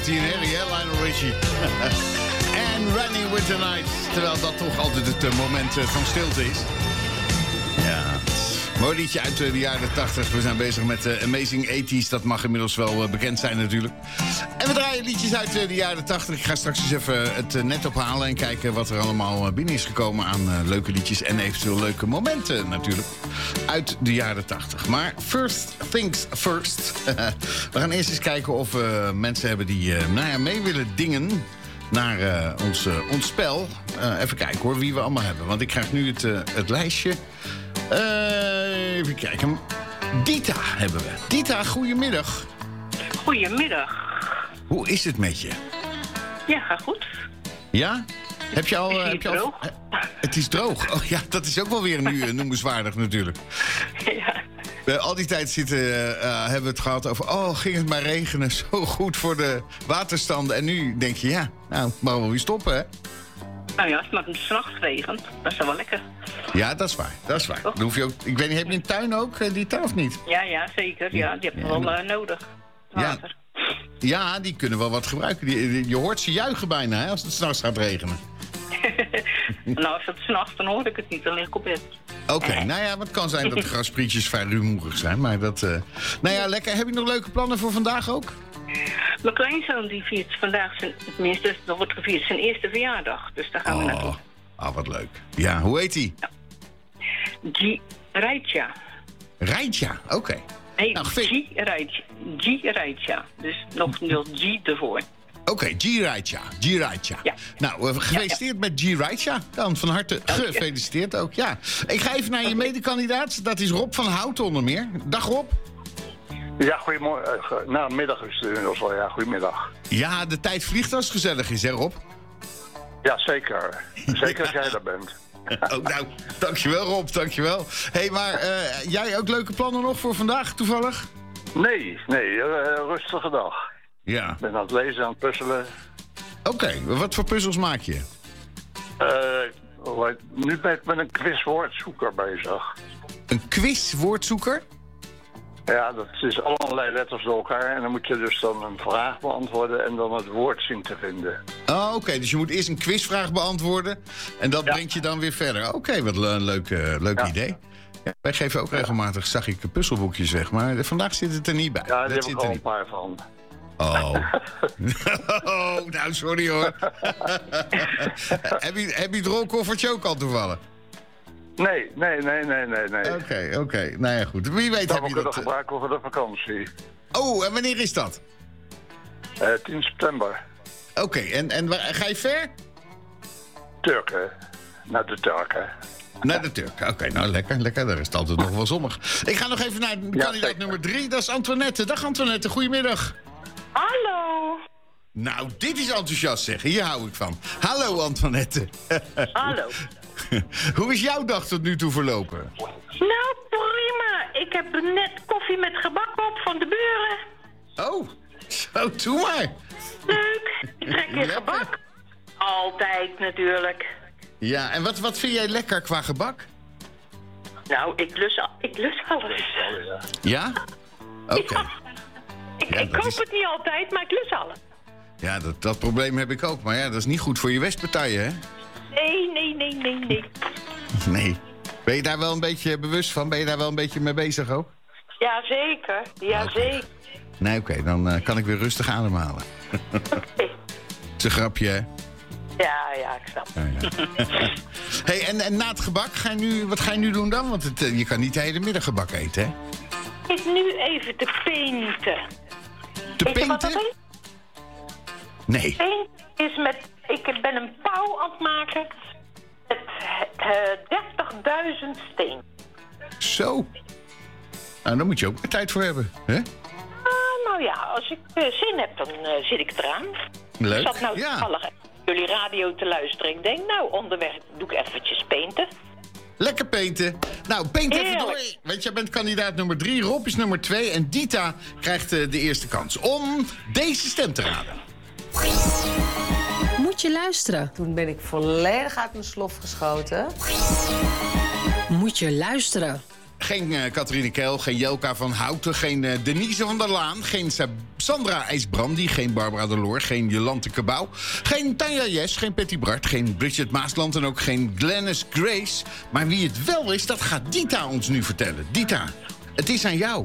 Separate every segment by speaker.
Speaker 1: hij een herrie, hè, Lionel Richie. En Running with the Night. Terwijl dat toch altijd het moment van stilte is. Ja, mooi liedje uit de jaren 80. We zijn bezig met Amazing 80's. Dat mag inmiddels wel bekend zijn natuurlijk. En we draaien liedjes uit de jaren 80. Ik ga straks eens even het net ophalen en kijken wat er allemaal binnen is gekomen aan leuke liedjes. En eventueel leuke momenten natuurlijk. Uit de jaren 80. Maar first things first. We gaan eerst eens kijken of we mensen hebben die mee willen dingen naar ons spel. Even kijken hoor, wie we allemaal hebben. Want ik krijg nu het lijstje. Even kijken. Dita hebben we. Dita, goedemiddag.
Speaker 2: Goedemiddag.
Speaker 1: Hoe is het met je?
Speaker 2: Ja, gaat goed.
Speaker 1: Ja? Heb je al...
Speaker 2: Is het droog?
Speaker 1: Het is droog. Oh ja, dat is ook wel weer nu noemenswaardig natuurlijk.
Speaker 2: Ja.
Speaker 1: Al die tijd hebben we het gehad over... Oh, ging het maar regenen. Zo goed voor de waterstanden. En nu denk je, ja, nou, mag wel weer stoppen, hè?
Speaker 2: Nou ja, als het maar 's nachts regent, dat is wel lekker.
Speaker 1: Ja, dat is waar. Dat is waar. Dan hoef je ook, ik weet niet, heb je een tuin ook, die tuin of niet?
Speaker 2: Ja, zeker. Ja, die heb je wel nodig. Water.
Speaker 1: Ja, die kunnen wel wat gebruiken. Je hoort ze juichen bijna, hè, als het 's nachts gaat regenen.
Speaker 2: Nou, als het 's nachts, dan hoor ik het niet. Dan lig ik op bed.
Speaker 1: Oké, nou ja, maar het kan zijn dat de grasprietjes vrij rumoerig zijn. Maar dat... Nou ja, lekker. Heb je nog leuke plannen voor vandaag ook?
Speaker 2: Mijn kleinzoon die viert vandaag tenminste, dat wordt gevierd, zijn eerste verjaardag. Dus daar gaan we naartoe.
Speaker 1: Wat leuk. Ja, hoe heet hij?
Speaker 2: Ja. Raitja.
Speaker 1: Raitja, oké.
Speaker 2: Nee,
Speaker 1: nou,
Speaker 2: Raitja. Dus nog G ervoor.
Speaker 1: Oké, Raitja. Ja. Nou, gefeliciteerd met Raitja. Dan van harte gefeliciteerd ook, ja. Ik ga even naar je medekandidaat. Dat is Rob van Houten onder meer. Dag Rob.
Speaker 3: Ja, goedemorgen. Nou, middag is het inmiddels wel. Ja, goedemiddag.
Speaker 1: Ja, de tijd vliegt als het gezellig is, hè Rob?
Speaker 3: Ja, zeker. Zeker als jij daar bent.
Speaker 1: Oh, nou, dankjewel Rob, dankjewel. Hé, maar jij ook leuke plannen nog voor vandaag, toevallig?
Speaker 3: Nee, rustige dag.
Speaker 1: Ja.
Speaker 3: Ik ben aan het lezen, aan het puzzelen.
Speaker 1: Oké, wat voor puzzels maak je?
Speaker 3: Nu ben ik met een quizwoordzoeker bezig.
Speaker 1: Een quizwoordzoeker?
Speaker 3: Ja, dat is allerlei letters door elkaar. En dan moet je dus dan een vraag beantwoorden en dan het woord zien te vinden.
Speaker 1: Oh, oké. Dus je moet eerst een quizvraag beantwoorden. En dat brengt je dan weer verder. Oké, wat een leuk idee. Ja, wij geven ook regelmatig, zag ik, puzzelboekjes weg. Maar vandaag zit het er niet bij.
Speaker 3: Ja, daar heb ik al een paar van.
Speaker 1: Oh. Oh, nou, sorry hoor. heb je het rolkoffertje ook al toevallig?
Speaker 3: Nee.
Speaker 1: Oké. Nou ja, goed. Wie weet heb je dat...
Speaker 3: Dat gebruiken voor de vakantie.
Speaker 1: Oh, en wanneer is dat?
Speaker 3: 10 september.
Speaker 1: Oké, en ga je ver?
Speaker 3: Turken. Naar de Turken.
Speaker 1: Naar de Turken. Oké, nou lekker. Daar is het altijd nog wel zonnig. Ik ga nog even naar kandidaat nummer 3. Dat is Antoinette. Dag Antoinette, goedemiddag.
Speaker 2: Hallo.
Speaker 1: Nou, dit is enthousiast zeggen. Hier hou ik van. Hallo Antoinette.
Speaker 2: Hallo.
Speaker 1: Hoe is jouw dag tot nu toe verlopen?
Speaker 2: Nou, prima. Ik heb net koffie met gebak op van de buren.
Speaker 1: Oh, zo, doe maar.
Speaker 2: Leuk. Ik trek in gebak. Altijd natuurlijk.
Speaker 1: Ja, en wat vind jij lekker qua gebak?
Speaker 2: Nou, ik lus alles.
Speaker 1: Ja? Oké.
Speaker 2: Ja. Ik koop het niet altijd, maar ik lus alles.
Speaker 1: Ja, dat probleem heb ik ook. Maar ja, dat is niet goed voor je westpartijen, hè?
Speaker 2: Nee.
Speaker 1: Nee. Ben je daar wel een beetje bewust van? Ben je daar wel een beetje mee bezig ook?
Speaker 2: Jazeker. Zeker.
Speaker 1: Nee, oké, dan kan ik weer rustig ademhalen. Het is een grapje, hè?
Speaker 2: Ja, ik snap.
Speaker 1: Ja. Hey, en na het gebak, wat ga je nu doen dan? Want je kan niet de hele middag gebak eten, hè?
Speaker 2: Ik zit nu even te painten.
Speaker 1: Te painten? Nee.
Speaker 2: Paint is ik ben een pauw aan het maken met 30.000 steen.
Speaker 1: Zo. Nou, daar moet je ook weer tijd voor hebben, hè?
Speaker 2: Nou ja, als ik zin heb, dan zit ik eraan.
Speaker 1: Leuk.
Speaker 2: Ik zat nou toevallig jullie radio te luisteren. Ik denk, nou, onderweg doe ik eventjes painten.
Speaker 1: Lekker painten. Nou, paint even door. Want jij bent kandidaat nummer 3, Rob is nummer 2... en Dita krijgt de eerste kans om deze stem te raden.
Speaker 4: Moet je luisteren.
Speaker 5: Toen ben ik volledig uit mijn slof geschoten.
Speaker 4: Moet je luisteren.
Speaker 1: Geen Catharine Keil, geen Jelka van Houten, geen Denise van der Laan, geen Sandra IJsbrandi, geen Barbara de Loor, geen Jolante Cabau, geen Tanja Jes, geen Patty Bart, geen Bridget Maasland en ook geen Glennis Grace. Maar wie het wel is, dat gaat Dita ons nu vertellen. Dita, het is aan jou.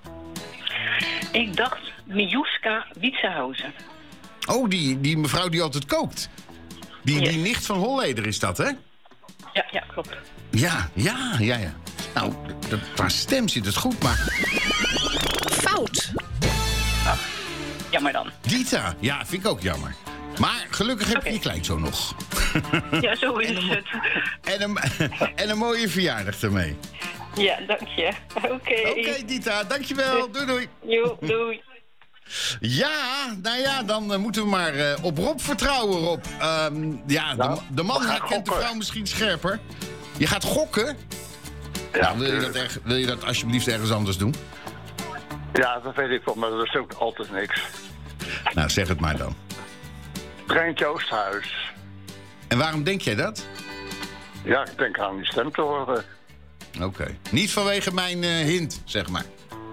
Speaker 2: Ik dacht Mijuska Wietsehausen.
Speaker 1: Oh, die mevrouw die altijd kookt. Die nicht van Holleder is dat, hè?
Speaker 2: Ja, klopt.
Speaker 1: Ja. Nou, qua stem zit het goed, maar...
Speaker 4: Fout.
Speaker 2: Jammer dan.
Speaker 1: Dita, ja, vind ik ook jammer. Maar gelukkig heb je je kleinzoon nog.
Speaker 2: Ja, zo is het.
Speaker 1: En een mooie verjaardag ermee.
Speaker 2: Ja, dank je.
Speaker 1: Oké, Dita, dankjewel. Doei.
Speaker 2: Jo, doei.
Speaker 1: Ja, nou ja, dan moeten we maar op Rob vertrouwen, Rob. De man herkent de vrouw misschien scherper. Je gaat gokken?
Speaker 3: Ja,
Speaker 1: nou, wil je dat alsjeblieft ergens anders doen?
Speaker 3: Ja, dat weet ik wel, maar dat is ook altijd niks.
Speaker 1: Nou, zeg het maar dan.
Speaker 3: Treintje Oosthuis.
Speaker 1: En waarom denk jij dat?
Speaker 3: Ja, ik denk aan die stem te horen.
Speaker 1: Oké. Niet vanwege mijn hint, zeg maar.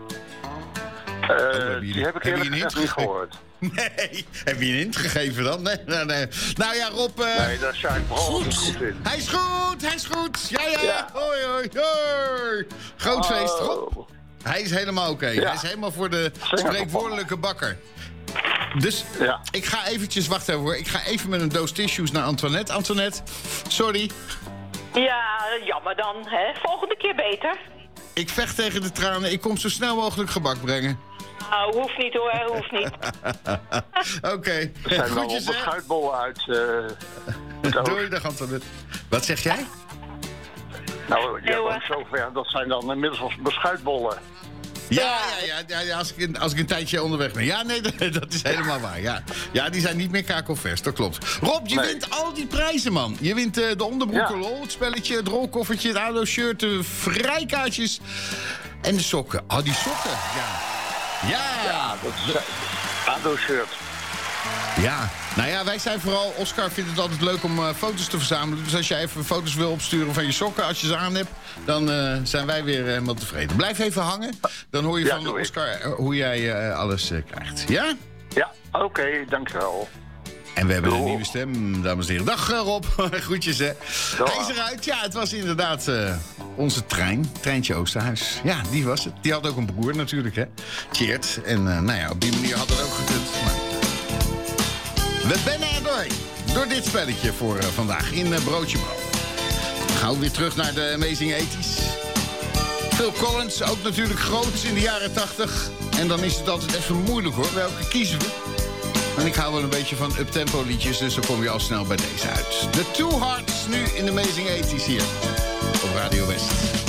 Speaker 3: Die heb ik eerlijk gezegd niet gehoord.
Speaker 1: Nee, heb je een hint gegeven dan? Nee. Nou ja, Rob...
Speaker 3: Nee, daar zijn ik vooral goed in.
Speaker 1: Hij is goed. Ja. Hoi. Groot feest, Rob. Hij is helemaal oké.
Speaker 3: Ja.
Speaker 1: Hij is helemaal voor de spreekwoordelijke bakker. Dus ik ga eventjes, wacht even hoor. Ik ga even met een doos tissues naar Antoinette. Antoinette, sorry.
Speaker 5: Ja, jammer dan. Hè? Volgende keer beter.
Speaker 1: Ik vecht tegen de tranen. Ik kom zo snel mogelijk gebak brengen.
Speaker 5: Nou, hoeft niet hoor, hoeft niet.
Speaker 1: Oké.
Speaker 3: Er zijn wel
Speaker 1: Groetjes,
Speaker 3: beschuitbollen uit.
Speaker 1: Doei, dag Antoinette. Wat zeg jij?
Speaker 3: Nou, zover, dat zijn dan inmiddels beschuitbollen.
Speaker 1: Ja, als ik een tijdje onderweg ben. Ja, nee, dat is helemaal waar. Ja, die zijn niet meer kakelvers, dat klopt. Rob, je wint al die prijzen, man. Je wint de onderbroeken lol, het spelletje, het rolkoffertje, het ADO-shirt, de vrijkaartjes en de sokken. Oh, die sokken, Ja,
Speaker 3: dat is ADO-shirt.
Speaker 1: Ja, nou ja, wij zijn vooral... Oscar vindt het altijd leuk om foto's te verzamelen. Dus als jij even foto's wil opsturen van je sokken, als je ze aan hebt, dan zijn wij weer helemaal tevreden. Blijf even hangen. Dan hoor je van Oscar hoe jij alles krijgt. Ja?
Speaker 3: Ja, oké, dankjewel.
Speaker 1: En we hebben een nieuwe stem, dames en heren. Dag Rob, groetjes hè. Hij is eruit. Ja, het was inderdaad onze Treintje Oosterhuis. Ja, die was het. Die had ook een broer natuurlijk, hè. Tjeerd. En nou ja, op die manier had het ook gekund. Maar... We bennen er door dit spelletje voor vandaag in Broodje Bro. Gaan we weer terug naar de Amazing 80's. Phil Collins, ook natuurlijk groot in de jaren 80. En dan is het altijd even moeilijk hoor, welke kiezen we? En ik hou wel een beetje van uptempo liedjes, dus dan kom je al snel bij deze uit. The Two Hearts nu in de Amazing 80's hier op Radio West.